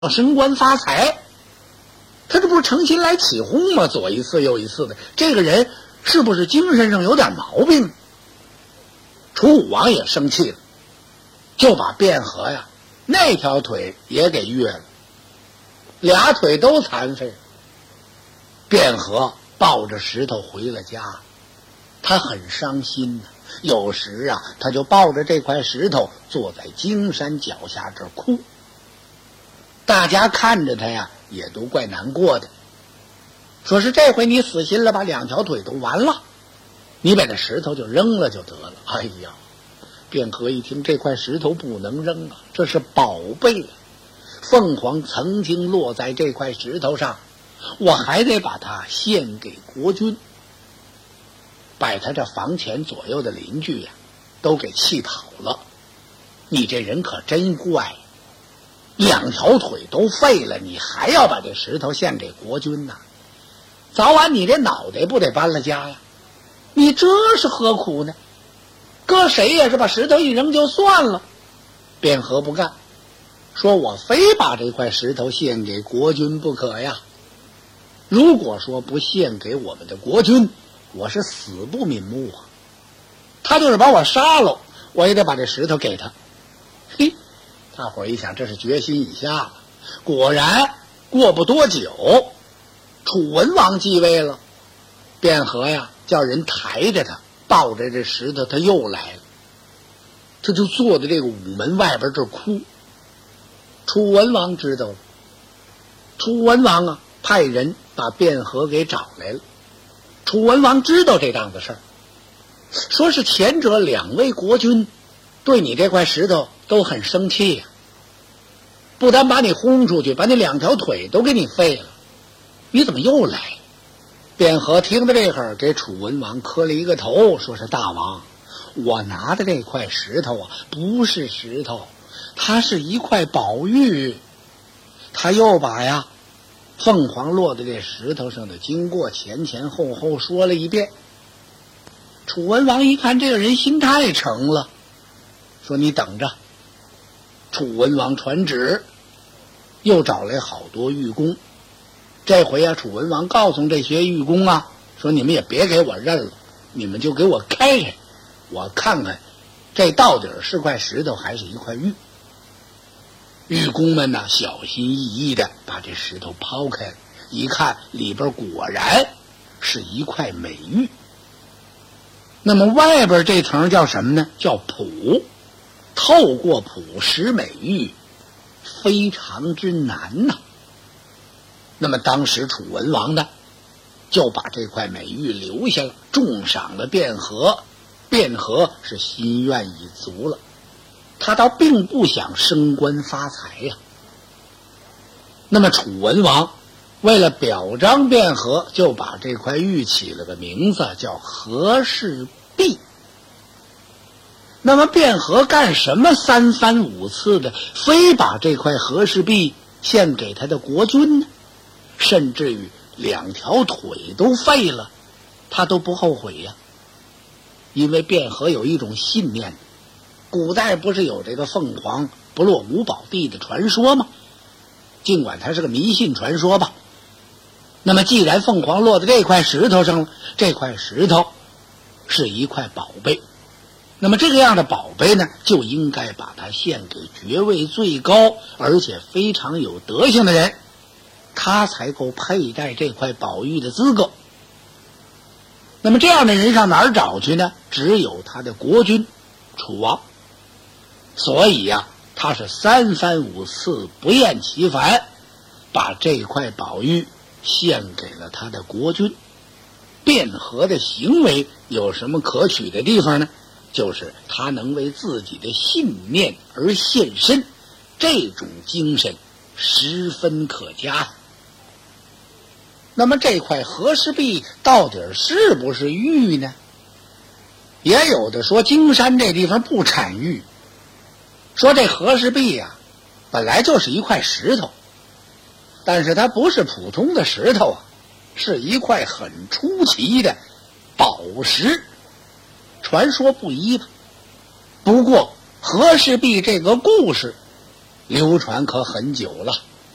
升官发财，他这不是诚心来起哄吗？左一次右一次的，这个人是不是精神上有点毛病？楚武王也生气了，就把卞和呀那条腿也给越了，俩腿都残废。卞和抱着石头回了家，他很伤心呢。有时啊，他就抱着这块石头坐在荆山脚下这儿哭。大家看着他呀，也都怪难过的，说是这回你死心了，把两条腿都完了，你把这石头就扔了就得了。哎呀，卞和一听这块石头不能扔啊，这是宝贝，凤凰曾经落在这块石头上，我还得把它献给国君。把他这房前左右的邻居呀都给气跑了。你这人可真怪，两条腿都废了，你还要把这石头献给国君呐？早晚你这脑袋不得搬了家呀？你这是何苦呢？搁谁也是把石头一扔就算了。卞和不干，说我非把这块石头献给国君不可呀。如果说不献给我们的国君，我是死不瞑目啊！他就是把我杀了，我也得把这石头给他。嘿，大伙儿一想，这是决心已下了。果然，过不多久，楚文王继位了。卞和呀，叫人抬着他，抱着这石头，他又来了。他就坐在这个午门外边这儿哭。楚文王知道了，楚文王啊，派人把卞和给找来了。楚文王知道这档子事儿，说是前者两位国君对你这块石头都很生气呀，不但把你轰出去，把你两条腿都给你废了，你怎么又来？卞和听到这会儿，给楚文王磕了一个头，说是大王，我拿的这块石头啊，不是石头，它是一块宝玉。他又把呀凤凰落在这石头上的经过前前后后说了一遍。楚文王一看这个人心太诚了，说你等着。楚文王传旨，又找来好多御工。这回啊，楚文王告诉这些御工啊，说你们也别给我认了，你们就给我开开，我看看这到底是块石头还是一块玉。御工们呢，小心翼翼的把这石头抛开，一看里边果然是一块美玉。那么外边这层叫什么呢？叫璞。透过璞识美玉，非常之难呐。那么当时楚文王呢，就把这块美玉留下了，重赏了卞和。卞和是心愿已足了，他倒并不想升官发财呀。那么楚文王为了表彰卞和，就把这块玉起了个名字，叫和氏璧。那么卞和干什么三番五次的非把这块和氏璧献给他的国君呢？甚至于两条腿都废了，他都不后悔呀。因为卞和有一种信念，古代不是有这个凤凰不落五宝地的传说吗？尽管它是个迷信传说吧，那么既然凤凰落在这块石头上了，这块石头是一块宝贝，那么这个样的宝贝呢，就应该把它献给爵位最高而且非常有德行的人，他才够佩戴这块宝玉的资格。那么这样的人上哪儿找去呢？只有他的国君楚王。所以呀，他是三番五次不厌其烦，把这块宝玉献给了他的国君。卞和的行为有什么可取的地方呢？就是他能为自己的信念而献身，这种精神十分可嘉。那么这块和氏璧到底是不是玉呢？也有的说荆山这地方不产玉，说这和氏璧啊本来就是一块石头，但是它不是普通的石头啊，是一块很出奇的宝石。传说不一吧，不过和氏璧这个故事流传可很久了。